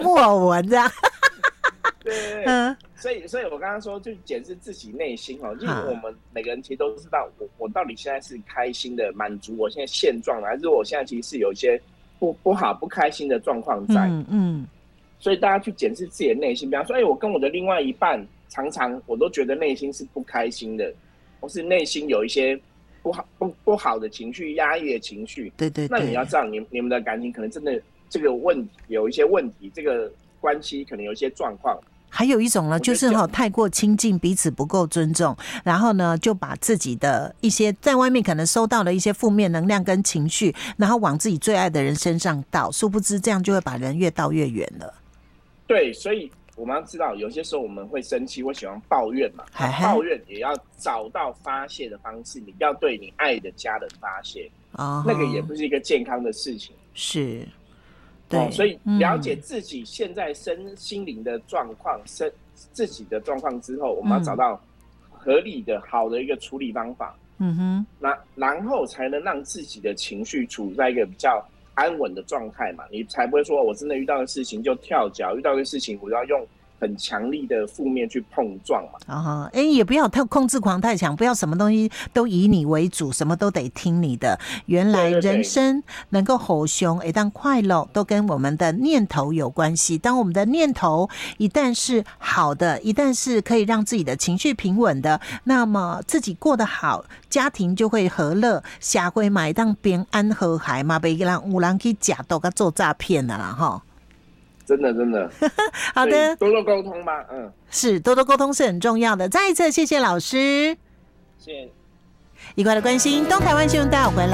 木偶文这样。 对，所以我刚刚说，就检视自己内心哦，就是我们每个人其实都知道我到底现在是开心的，满足我现在现状，还是我现在其实是有一些不好、不开心的状况在。所以大家去检视自己的内心，比方说，我跟我的另外一半，常常我都觉得内心是不开心的，或是内心有一些不好的情绪、压抑的情绪。 对， 那你要知道，你们的感情可能真的这个问题有一些问题，这个关系可能有一些状况。 还有一种呢，就是太过亲近，彼此不够尊重，然后呢，就把自己的一些在外面可能收到的一些负面能量跟情绪，然后往自己最爱的人身上倒，殊不知这样就会把人越倒越远了。 对，所以我们要知道，有些时候我们会生气，会喜欢抱怨嘛，抱怨也要找到发泄的方式，你要对你爱的家人发泄，那个也不是一个健康的事情。 是。对， 所以了解自己现在身心灵的状况，自己的状况之后，我们要找到合理的、好的一个处理方法。然后才能让自己的情绪处在一个比较安稳的状态嘛，你才不会说我真的遇到的事情就跳脚，遇到的事情我要用很强力的负面去碰撞嘛。 也不要控制狂太强，不要什么东西都以你为主，什么都得听你的。原来人生能够互相当快乐，都跟我们的念头有关系。当我们的念头一旦是好的，一旦是可以让自己的情绪平稳的，那么自己过得好，家庭就会和乐，社会嘛当平安和諧嘛，别让有人去假斗跟做诈骗的啦哈。 真的好的， 多多沟通吧。 是多多沟通是很重要的。再一次谢谢老师， 谢谢一块的关心。东台湾新闻带我回来。